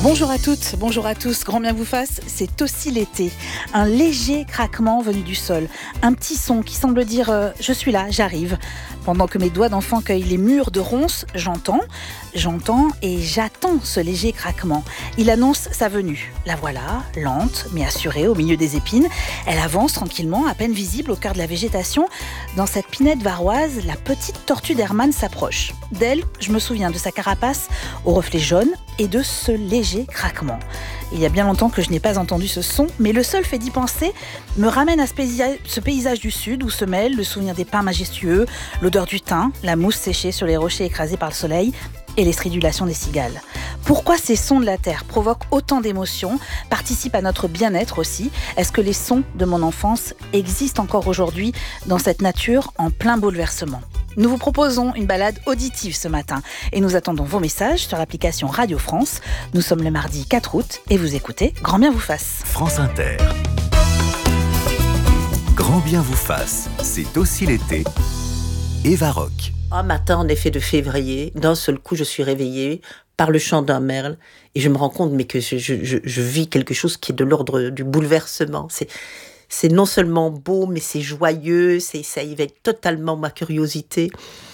Bonjour à toutes, bonjour à tous, grand bien vous fasse, c'est aussi l'été. Un léger craquement venu du sol, un petit son qui semble dire « je suis là, j'arrive ». Pendant que mes doigts d'enfant cueillent les murs de ronces, j'entends et j'attends ce léger craquement. Il annonce sa venue. La voilà, lente mais assurée au milieu des épines. Elle avance tranquillement, à peine visible au cœur de la végétation. Dans cette pinède varoise, la petite tortue d'Hermann s'approche. D'elle, je me souviens de sa carapace au reflet jaune et de ce léger craquement. Il y a bien longtemps que je n'ai pas entendu ce son, mais le seul fait d'y penser me ramène à ce paysage du sud où se mêlent le souvenir des pins majestueux, l'odeur du thym, la mousse séchée sur les rochers écrasés par le soleil et les stridulations des cigales. Pourquoi ces sons de la terre provoquent autant d'émotions, participent à notre bien-être aussi? Est-ce que les sons de mon enfance existent encore aujourd'hui dans cette nature en plein bouleversement? Nous vous proposons une balade auditive ce matin et nous attendons vos messages sur l'application Radio France. Nous sommes le mardi 4 août et vous écoutez Grand bien vous fasse. France Inter. Grand bien vous fasse, c'est aussi l'été. Eva Rock. Un matin, en effet, de février, d'un seul coup, je suis réveillée par le chant d'un merle et je me rends compte que je vis quelque chose qui est de l'ordre du bouleversement. C'est non seulement beau, mais c'est joyeux, ça éveille totalement ma curiosité.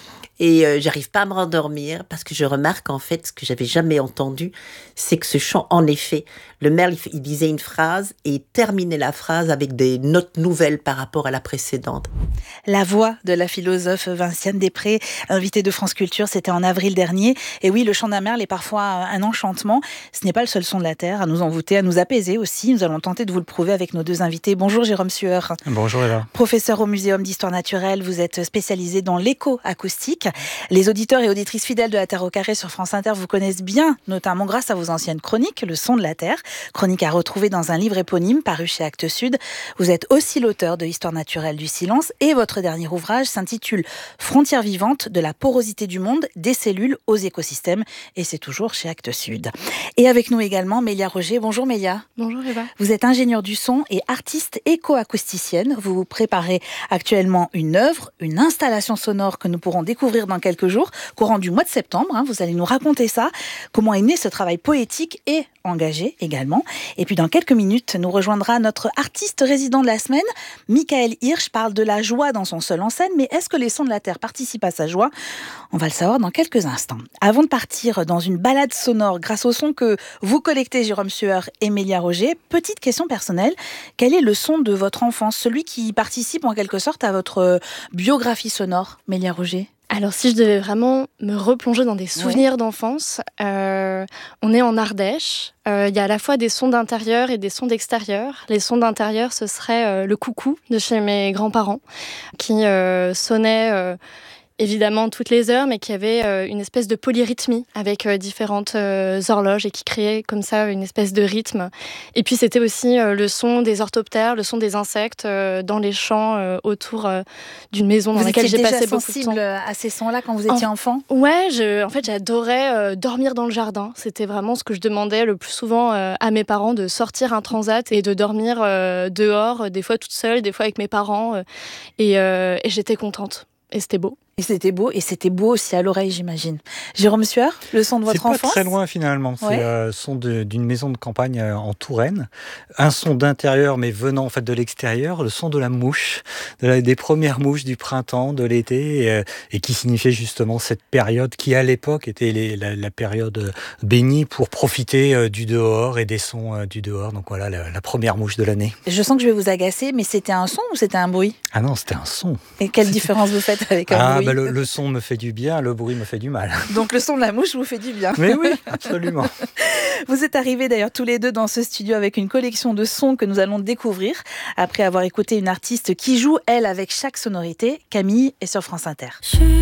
Et j'arrive pas à me rendormir parce que je remarque en fait ce que j'avais jamais entendu, c'est que ce chant, en effet, le merle, il disait une phrase et il terminait la phrase avec des notes nouvelles par rapport à la précédente. La voix de la philosophe Vinciane Després, invitée de France Culture, c'était en avril dernier. Et oui, le chant d'un merle est parfois un enchantement. Ce n'est pas le seul son de la terre, à nous envoûter, à nous apaiser aussi. Nous allons tenter de vous le prouver avec nos deux invités. Bonjour Jérôme Sueur. Bonjour Eva. Professeur au Muséum d'Histoire Naturelle, vous êtes spécialisé dans l'éco-acoustique. Les auditeurs et auditrices fidèles de la Terre au carré sur France Inter vous connaissent bien, notamment grâce à vos anciennes chroniques, Le son de la Terre, chronique à retrouver dans un livre éponyme paru chez Actes Sud. Vous êtes aussi l'auteur de Histoire naturelle du silence et votre dernier ouvrage s'intitule Frontières vivantes de la porosité du monde, des cellules aux écosystèmes, et c'est toujours chez Actes Sud. Et avec nous également Mélia Roger. Bonjour Mélia. Bonjour Eva. Vous êtes ingénieure du son et artiste éco-acousticienne. Vous préparez actuellement une œuvre, une installation sonore que nous pourrons découvrir dans quelques jours, courant du mois de septembre. Vous allez nous raconter ça, comment est né ce travail poétique et engagé également. Et puis dans quelques minutes, nous rejoindra notre artiste résident de la semaine. Michael Hirsch parle de la joie dans son seul en scène, mais est-ce que les sons de la terre participent à sa joie? On va le savoir dans quelques instants. Avant de partir dans une balade sonore grâce au son que vous collectez, Jérôme Sueur et Mélia Roger, petite question personnelle, quel est le son de votre enfance, celui qui participe en quelque sorte à votre biographie sonore, Mélia Roger? Alors si je devais vraiment me replonger dans des souvenirs d'enfance, on est en Ardèche. Il y a à la fois des sons d'intérieur et des sons d'extérieur. Les sons d'intérieur, ce serait le coucou de chez mes grands-parents qui sonnait évidemment toutes les heures, mais qui avait une espèce de polyrythmie avec différentes horloges et qui créait comme ça une espèce de rythme. Et puis c'était aussi le son des orthoptères, le son des insectes dans les champs autour d'une maison dans laquelle j'ai passé beaucoup de temps. Vous étiez déjà sensible à ces sons-là quand vous étiez enfant? Ouais, en fait j'adorais dormir dans le jardin. C'était vraiment ce que je demandais le plus souvent à mes parents, de sortir un transat et de dormir dehors, des fois toute seule, des fois avec mes parents. Et j'étais contente. Et c'était beau. Et c'était beau aussi à l'oreille, j'imagine. Jérôme Sueur, le son de votre enfance? C'est pas très loin finalement, c'est le son d'une maison de campagne en Touraine. Un son d'intérieur mais venant en fait de l'extérieur, le son de la mouche, des premières mouches du printemps, de l'été, et qui signifiait justement cette période qui à l'époque était la période bénie pour profiter du dehors et des sons du dehors. Donc voilà, la première mouche de l'année. Je sens que je vais vous agacer, mais c'était un son ou c'était un bruit? Ah non, c'était un son. Et quelle différence vous faites avec un bruit? Le son me fait du bien, le bruit me fait du mal. Donc le son de la mouche vous fait du bien. Mais oui, absolument. Vous êtes arrivés d'ailleurs tous les deux dans ce studio avec une collection de sons que nous allons découvrir après avoir écouté une artiste qui joue, elle, avec chaque sonorité. Camille est sur France Inter.